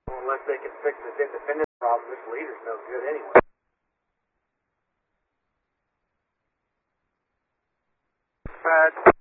Well, unless they can fix this independent problem, this leader's no good anyway. Pat.